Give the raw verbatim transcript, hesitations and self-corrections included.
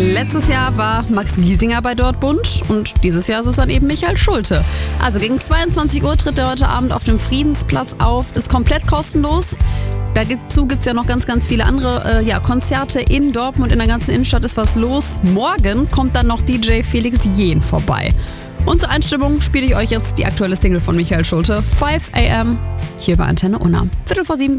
Letztes Jahr war Max Giesinger bei Dortmund und dieses Jahr ist es dann eben Michael Schulte. Also gegen zweiundzwanzig Uhr tritt er heute Abend auf dem Friedensplatz auf, ist komplett kostenlos. Dazu gibt es ja noch ganz, ganz viele andere äh, ja, Konzerte in Dortmund, in der ganzen Innenstadt ist was los. Morgen kommt dann noch D J Felix Jähn vorbei. Und zur Einstimmung spiele ich euch jetzt die aktuelle Single von Michael Schulte, five a m, hier bei Antenne Unna. Viertel vor sieben.